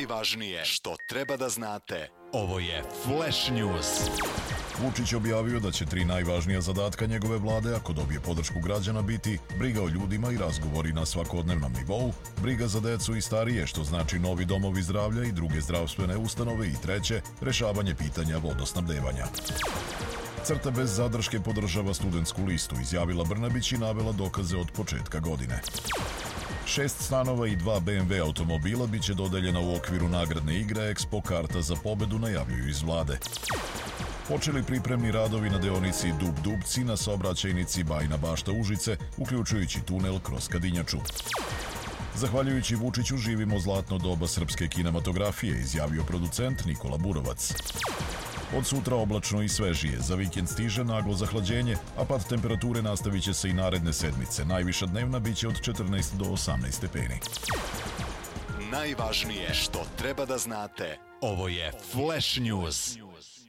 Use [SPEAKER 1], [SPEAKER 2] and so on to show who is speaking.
[SPEAKER 1] Najvažnije što treba da znate. Ovo je Flash News.
[SPEAKER 2] Vučić objavio da će 3 najvažnija zadatka njegove vlade, ako dobije podršku građana, biti briga o ljudima i razgovori na svakodnevnom nivou, briga za decu i starije, što znači novi domovi zdravlja i druge zdravstvene ustanove, i treće, rešavanje pitanja vodosnabdevanja. Crta bez zadrške podržava studentsku listu, izjavila Brnabić i navela dokaze od početka godine. 6 stanova i 2 BMW automobila biće dodeljena u okviru nagradne igre Expo Karta za pobedu, najavljuju iz vlade. Počeli pripremni radovi na deonici Dub-Dubci na saobraćajnici Bajina Bašta-Užice, uključujući tunel kroz Kadinjaču. Zahvaljujući Vučiću živimo zlatno doba srpske kinematografije, izjavio producent Nikola Burovac. Od sutra oblačno i svežije, za vikend stiže naglo zahlađenje, a pad temperature nastavit će se i naredne sedmice. Najviša dnevna biće od 14 do 18 stepeni.
[SPEAKER 1] Najvažnije što treba da znate. Ovo je Flash News.